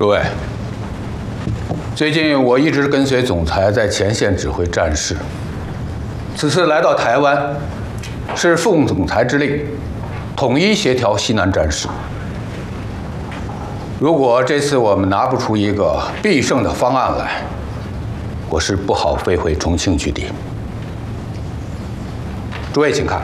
诸位，最近我一直跟随总裁在前线指挥战事，此次来到台湾，是奉总裁之令，统一协调西南战事。如果这次我们拿不出一个必胜的方案来，我是不好飞回重庆据地。诸位，请看，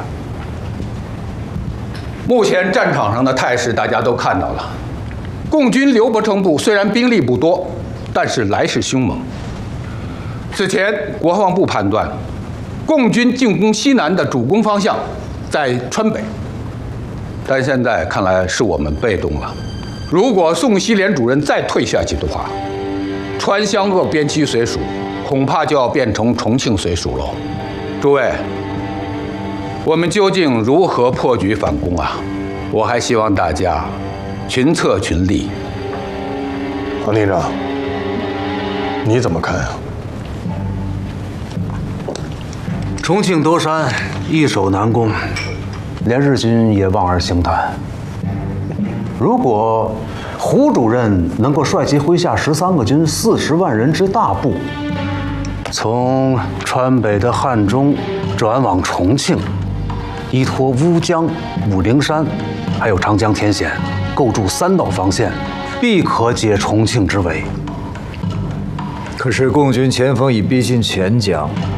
目前战场上的态势大家都看到了。共军刘伯承部虽然兵力不多，但是来势凶猛。此前国防部判断，共军进攻西南的主攻方向在川北，但现在看来是我们被动了。如果宋希濂主任再退下去的话，川湘鄂边区随属恐怕就要变成重庆随属喽。诸位，我们究竟如何破局反攻啊？我还希望大家群策群力。 黄连长，你怎么看啊？ 重庆得山，易守难攻，连日军也望而兴叹。如果胡主任能够率其麾下13个军40万人之大部，从川北的汉中转往重庆，依托乌江、武陵山，还有长江天险，构筑3道防线，必可解重庆之围。 可是共军前锋已逼近钱江，